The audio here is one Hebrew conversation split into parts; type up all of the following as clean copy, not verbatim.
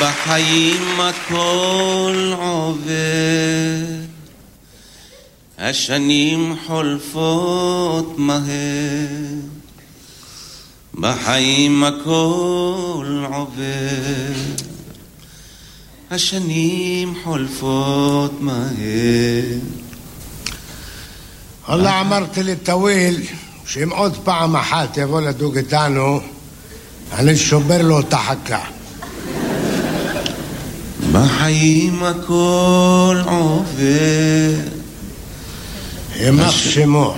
בחיים הכל עובר, השנים חולפות מהר, בחיים הכל עובר, השנים חולפות מהר. والله אמרתי לטוויל שאם עוד פעם אחת יבוא לדוג איתנו אני שובר לו את החכה. בחיים הכל עובר, ימח שמו,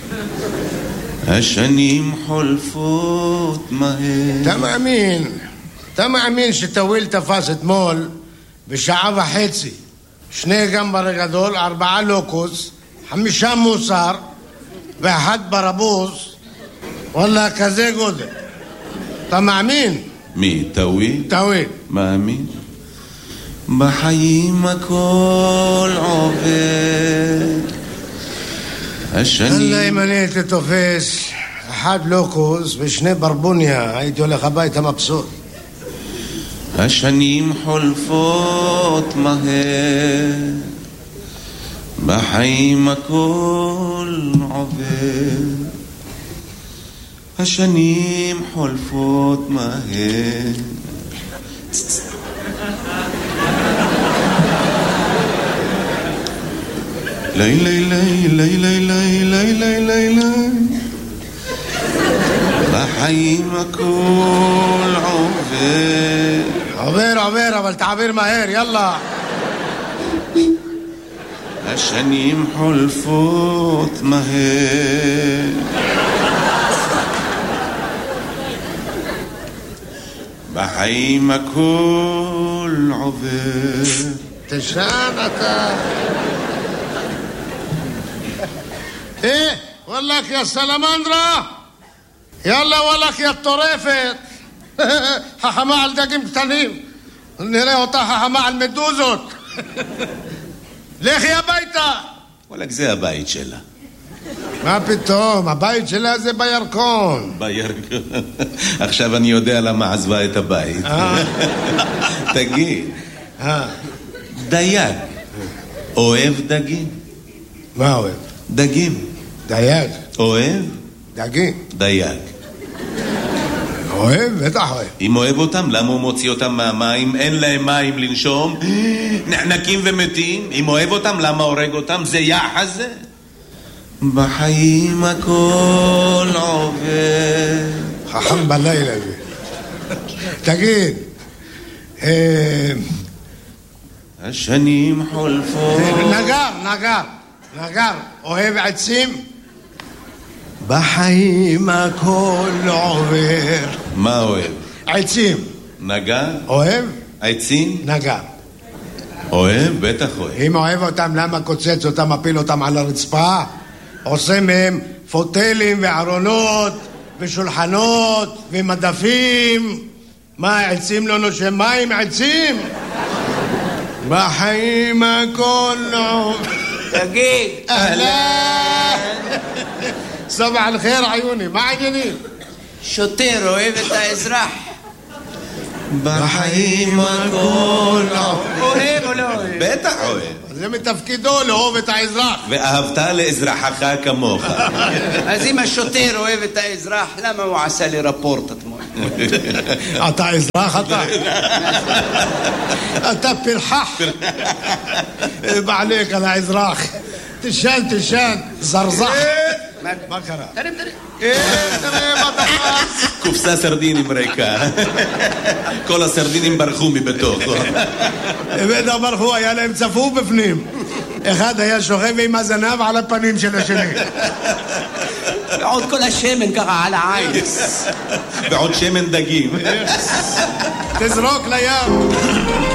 השנים חולפות מהר. אתה מאמין שטוויל תפס אתמול בשעה וחצי 2 גמבר גדול, 4 לוקוס, 5 מוסר ו1 ברבוז? וואלה, כזה גודל. אתה מאמין? מי? טוויל? טוויל. מאמין. בחיים הכל עובר, השנים... אללה, אם אני הייתי תופס 1 לוקוס ו2 ברבוניה הייתי הולך הביתה מבסוט. השנים חולפות מהר, בחיים הכל עובר, השנים חולפות מהר. לילי לילי לילי לילי לילי, בחיים הכל עובר. עובר, אבל תעביר מהר, יאללה. השנים חולפות מהר, בחיים הכל עובר. תשען אתה. וואלך יא סלמנדרה, יאללה וואלך יא טורפת. חכמה על דגים קטנים, נראה אותה חכמה על מדוזות. לכי הביתה. וואלק, זה הבית שלה. מה פתאום, הבית שלה זה בירקון. בירקון. עכשיו אני יודע למה עזבה את הבית. תגיד, דייג אוהב דגים? מה אוהב? דגים. דייג. אוהב? דגים. דייג. אוהב? בטח אוהב. אם אוהב אותם, למה הוא מוציא אותם מהמים? אין להם מים לנשום, נחנקים ומתים. אם אוהב אותם, למה הורג אותם? זה יחס זה. בחיים הכל עובר. חכם בלילה זה. תגיד, השנים חולפות. נגר, אוהב עצים? בחיים הכל עובר. מה אוהב? עצים. נגר? אוהב? עצים? נגר. אוהב? בטח אוהב. אם אוהב אותם, למה קוצץ אותם, מפיל אותם על הרצפה? עושה מהם פוטלים וארונות ושולחנות ומדפים. מה, עצים לא נושם מים? עצים? בחיים הכל עובר. תגיד. אהלן. סבח אל-חיר עיוני, מה העניינים? שוטר אוהב את האזרח. בחיים הכל אוהב או לא אוהב? בטח אוהב. זה מתפקידו לאהוב את האזרח. ואהבת לאזרחך כמוך. אז אם השוטר אוהב את האזרח, למה הוא עשה לי רפורט אתמול? אתה אזרח אתה? אתה פרחח. בעליק על האזרח. תשאל, זרזח. מה קרה? תראה מה תפס. קופסה סרדינים ריקה. כל הסרדינים ברחו מבתוכו. בטח ברחו, היה להם צפוף בפנים. אחד היה שוכב עם הזנב על הפנים של השני. ועוד כל השמן ככה על העין. ועוד שמן דגים. תזרוק לים.